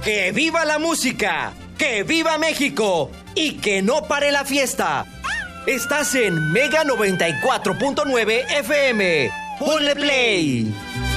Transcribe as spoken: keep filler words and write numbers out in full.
¡Que viva la música! ¡Que viva México! ¡Y que no pare la fiesta! Estás en Mega noventa y cuatro punto nueve F M. ¡Ponle play!